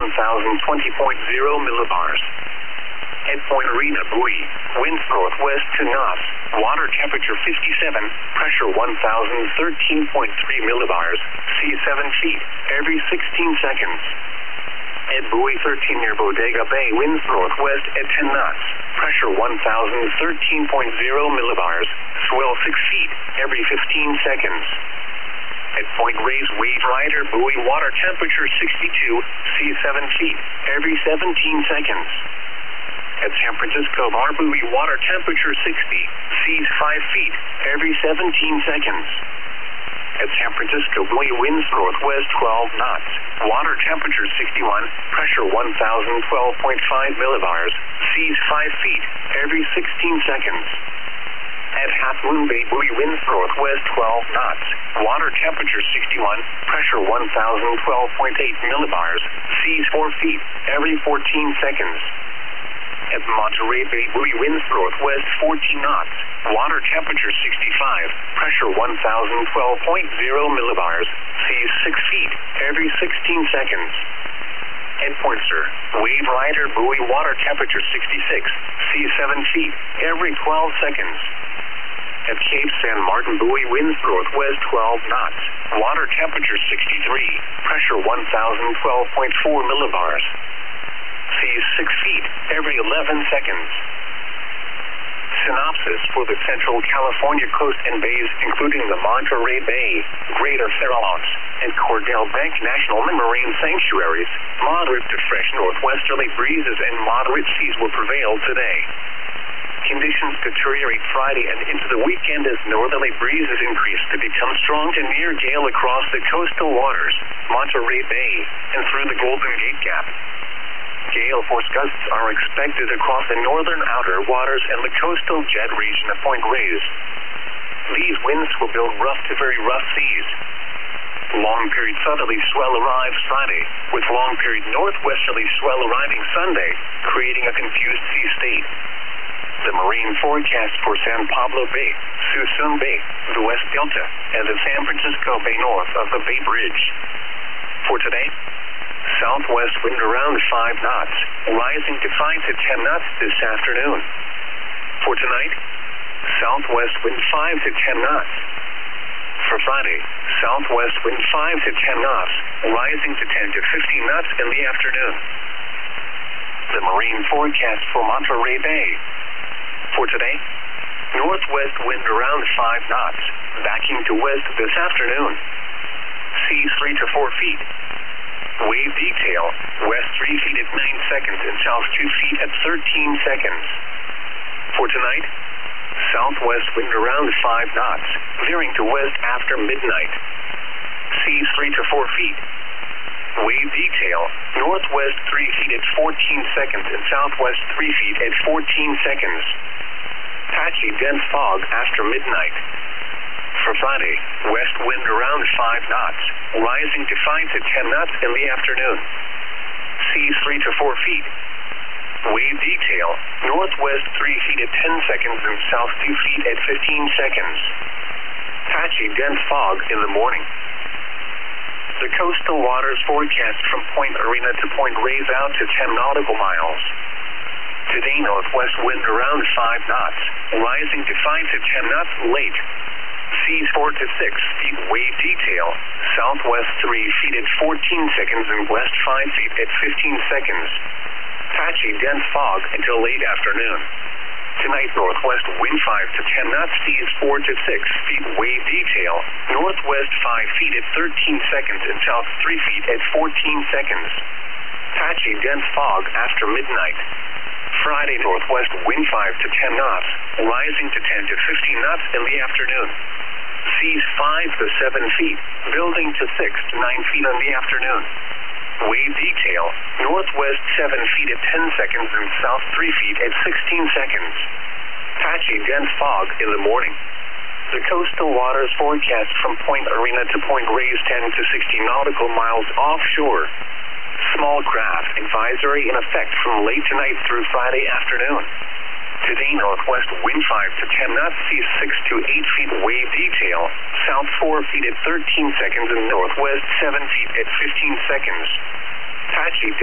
millibars. At Point Arena buoy, winds northwest to knots, water temperature 57, pressure 1013.3 millibars, sea 7 feet, every 16 seconds. At buoy 13 near Bodega Bay, winds northwest at 10 knots, pressure 1013.0 millibars, swell 6 feet, every 15 seconds. At Point Reyes Wave Rider buoy, water temperature 62, sea 7 feet, every 17 seconds. At San Francisco Bar buoy, water temperature 60, seas 5 feet, every 17 seconds. At San Francisco buoy, winds northwest 12 knots, water temperature 61, pressure 1012.5 millibars, seas 5 feet, every 16 seconds. At Half Moon Bay buoy, winds northwest 12 knots, water temperature 61, pressure 1012.8 millibars, seas 4 feet, every 14 seconds. At Monterey Bay buoy, winds northwest 14 knots, water temperature 65, pressure 1012.0 millibars, seas 6 feet, every 16 seconds. At Point Sur Wave Rider buoy, water temperature 66, sea 7 feet, every 12 seconds. At Cape San Martin buoy, winds northwest 12 knots, water temperature 63, pressure 1012.4 millibars, seas 6 feet, every 11 seconds. Synopsis for the Central California coast and bays, including the Monterey Bay, Greater Farallones, and Cordell Bank National Marine Sanctuaries, moderate to fresh northwesterly breezes and moderate seas will prevail today. Conditions deteriorate Friday and into the weekend as northerly breezes increase to become strong to near gale across the coastal waters, Monterey Bay, and through the Golden Gate Gap. Gale force gusts are expected across the northern outer waters and the coastal jet region of Point Reyes. These winds will build rough to very rough seas. Long-period southerly swell arrives Friday, with long-period northwesterly swell arriving Sunday, creating a confused sea state. The marine forecast for San Pablo Bay, Suisun Bay, the West Delta, and the San Francisco Bay north of the Bay Bridge. For today, southwest wind around 5 knots, rising to 5 to 10 knots this afternoon. For tonight, southwest wind 5 to 10 knots. For Friday, southwest wind 5 to 10 knots, rising to 10 to 15 knots in the afternoon. The marine forecast for Monterey Bay. For today, northwest wind around 5 knots, backing to west this afternoon. Seas 3 to 4 feet. Wave detail, west 3 feet at 9 seconds and south 2 feet at 13 seconds. For tonight, southwest wind around 5 knots, veering to west after midnight. Seas 3 to 4 feet. Wave detail, northwest 3 feet at 14 seconds and southwest 3 feet at 14 seconds. Patchy dense fog after midnight. For Friday, west wind around 5 knots, rising to 5 to 10 knots in the afternoon. Seas 3 to 4 feet. Wave detail, northwest 3 feet at 10 seconds and south 2 feet at 15 seconds. Patchy dense fog in the morning. The coastal waters forecast from Point Arena to Point Reyes out to 10 nautical miles. Today, northwest wind around 5 knots, rising to 5 to 10 knots late. Seas 4 to 6 feet wave detail, southwest 3 feet at 14 seconds and west 5 feet at 15 seconds. Patchy dense fog until late afternoon. Tonight, northwest wind 5 to 10 knots, seas 4 to 6 feet wave detail, northwest 5 feet at 13 seconds and south 3 feet at 14 seconds. Patchy dense fog after midnight. Friday, northwest wind 5 to 10 knots, rising to 10 to 15 knots in the afternoon. Seas 5 to 7 feet, building to 6 to 9 feet in the afternoon. Wave detail, northwest 7 feet at 10 seconds and south 3 feet at 16 seconds. Patchy dense fog in the morning. The coastal waters forecast from Point Arena to Point Reyes 10 to 60 nautical miles offshore. Small craft advisory in effect from late tonight through Friday afternoon. Today, northwest wind 5 to 10 knots, seas 6 to 8 feet wave detail, south 4 feet at 13 seconds and northwest 7 feet at 15 seconds. Patchy